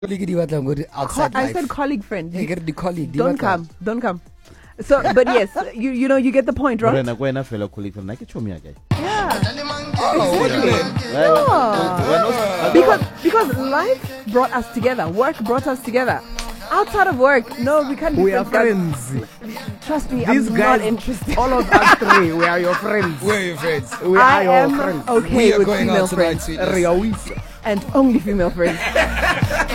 outside I life. said colleague friend. Hey, get the colleague. Don't come. So, but yes, you get the point, right? Yeah. Oh, Because life brought us together. Work brought us together. Outside of work, no, we can't be We are friends. Trust me, These I'm guys, not interested. all of us three, we are your friends. We're your friends. We I are your am friends. okay We are with going female out tonight, friends sweetness. Riawisa. and only female friends.